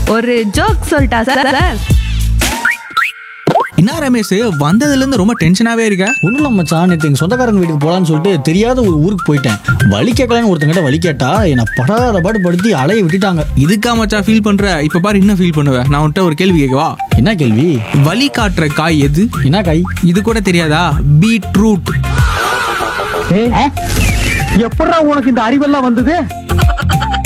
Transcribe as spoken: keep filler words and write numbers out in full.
ஒரு ஜோக் சொல்லிட்டா sir sir? என்ன ரமேஷ், வந்ததுல இருந்து ரொம்ப டென்ஷனாவே இருக்க? ஒன்றும் இல்லை மச்சான், நேற்று எங்கள் சொந்தக்காரங்க வீட்டுக்கு போகலான்னு சொல்லிட்டு தெரியாத ஒரு ஊருக்கு போயிட்டேன். வழி கேட்கலான்னு ஒருத்தங்கிட்ட வழி கேட்டா என்னை படாத பாடு படுத்தி அலைய விட்டுட்டாங்க. இதுக்கா மச்சான் ஃபீல் பண்ற? இப்ப பாரு இன்னும் ஃபீல் பண்ணுவேன். நான் உன்கிட்ட ஒரு கேள்வி கேட்கவா? என்ன கேள்வி? வழி காட்டுற காய் எது? என்ன காய்? இது கூட தெரியாதா? பீட்ரூட். எப்படா உனக்கு இந்த அறிவெல்லாம் வந்தது?